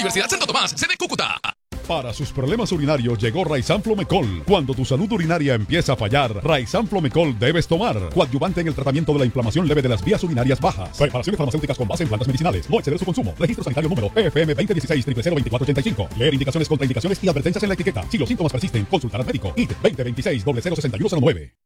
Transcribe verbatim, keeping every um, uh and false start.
Universidad Santo Tomás, sede Cúcuta. Para sus problemas urinarios llegó Raizan Flomecol. Cuando tu salud urinaria empieza a fallar, Raizan Flomecol debes tomar. Coadyuvante en el tratamiento de la inflamación leve de las vías urinarias bajas. Preparaciones farmacéuticas con base en plantas medicinales. No exceder su consumo. Registro sanitario número P F M veinte dieciséis cero cero veinticuatro ochenta y cinco. Leer indicaciones, contraindicaciones y advertencias en la etiqueta. Si los síntomas persisten, consultar al médico. I T veinte veintiséis cero cero sesenta y uno cero nueve.